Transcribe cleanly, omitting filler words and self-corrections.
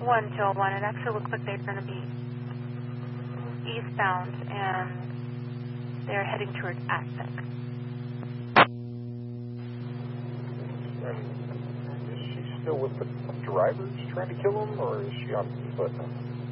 1 Joel 1. It actually looks like they're going to be eastbound, and they're heading towards Aztec. Is she still with the drivers trying to kill him, or is she on foot?